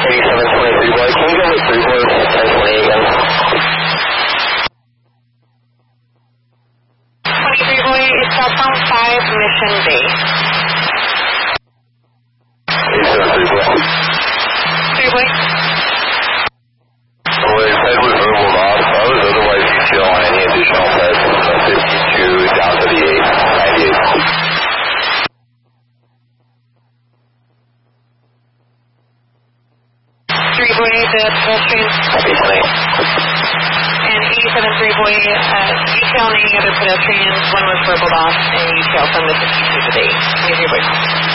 8723 boy, can you go with 3 boy 1020 again? 23 boy, it's southbound 5 Mission Bay. 873 boy. 3 boy. Boy, head was verbal off. I was otherwise detail on any additional tests from the 52 down to the 898. 3 boy, the pedestrian. Copy, tonight. And 87 3 boy, detail on any other pedestrians. One was verbal off, and detail from the 52 to the 8. 23 boy.